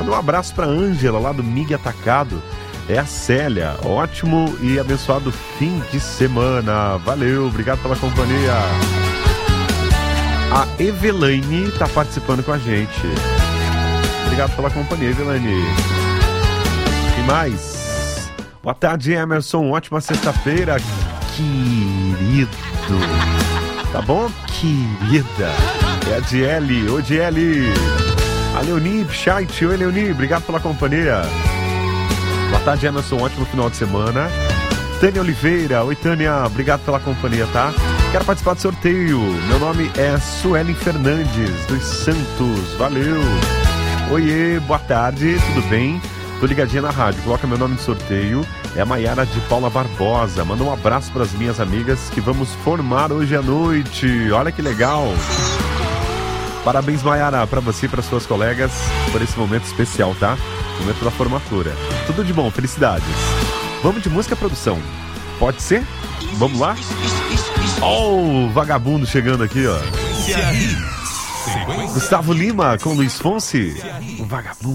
Manda um abraço pra Ângela, lá do Mig Atacado. É a Célia. Ótimo e abençoado fim de semana. Valeu, obrigado pela companhia. A Evelaine tá participando com a gente. Obrigado pela companhia, Evelaine. E mais? Boa tarde, Emerson. Ótima sexta-feira, querido. Tá bom, querida? É a Diele. Oi, Diele. A Leoni Pichait. Oi, Leoni. Obrigado pela companhia. Boa tarde, Emerson. Ótimo final de semana. Tânia Oliveira. Oi, Tânia. Obrigado pela companhia, tá? Quero participar do sorteio. Meu nome é Suelen Fernandes, dos Santos. Valeu. Oiê, boa tarde. Tudo bem? Tô ligadinha na rádio. Coloca meu nome no sorteio. É a Maiara de Paula Barbosa. Manda um abraço para as minhas amigas que vamos formar hoje à noite. Olha que legal. Parabéns, Maiara, para você e para suas colegas por esse momento especial, tá? Momento da formatura. Tudo de bom, felicidades. Vamos de música, produção. Pode ser? Vamos lá? Oh, vagabundo chegando aqui, ó. Gustavo Lima com Luiz Fonsi. O vagabundo.